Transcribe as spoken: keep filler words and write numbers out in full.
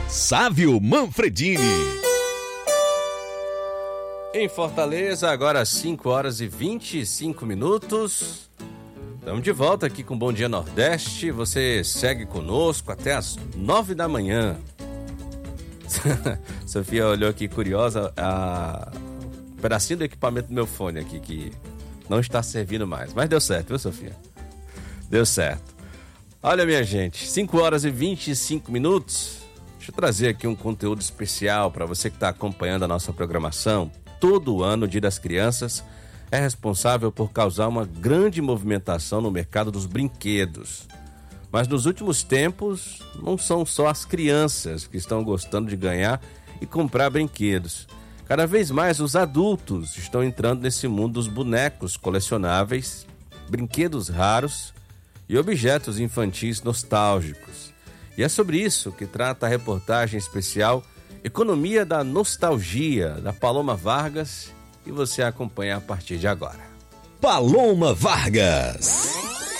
Sávio Manfredini. Em Fortaleza, agora cinco horas e vinte e cinco minutos. Estamos de volta aqui com Bom Dia Nordeste. Você segue conosco até as nove da manhã. Sofia olhou aqui curiosa a... um pedacinho do equipamento do meu fone aqui que não está servindo mais. Mas deu certo, viu, Sofia? Deu certo. Olha, minha gente, cinco horas e vinte e cinco minutos. Deixa eu trazer aqui um conteúdo especial para você que está acompanhando a nossa programação. Todo ano, o Dia das Crianças é responsável por causar uma grande movimentação no mercado dos brinquedos. Mas nos últimos tempos, não são só as crianças que estão gostando de ganhar e comprar brinquedos. Cada vez mais os adultos estão entrando nesse mundo dos bonecos colecionáveis, brinquedos raros e objetos infantis nostálgicos. E é sobre isso que trata a reportagem especial Economia da Nostalgia, da Paloma Vargas, e você acompanha a partir de agora. Paloma Vargas.